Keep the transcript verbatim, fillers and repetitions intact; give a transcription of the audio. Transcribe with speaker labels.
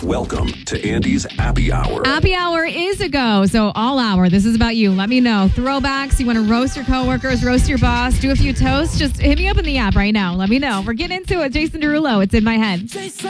Speaker 1: Welcome to Andy's Happy Hour.
Speaker 2: Happy Hour is a go. So all hour, this is about you. Let me know. Throwbacks, you want to roast your coworkers, roast your boss, do a few toasts, just hit me up in the app right now. Let me know. We're getting into it. Jason Derulo, it's in my head.